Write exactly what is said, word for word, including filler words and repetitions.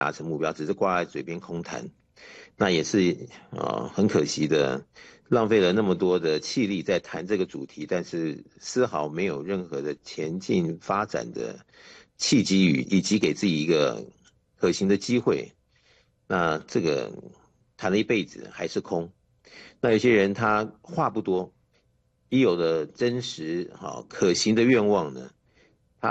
达成目标，只是挂在嘴边空谈，那也是啊、呃、很可惜的，浪费了那么多的气力在谈这个主题，但是丝毫没有任何的前进发展的契机与以及给自己一个可行的机会。那这个谈了一辈子还是空。那有些人他话不多，一有了真实好可行的愿望呢，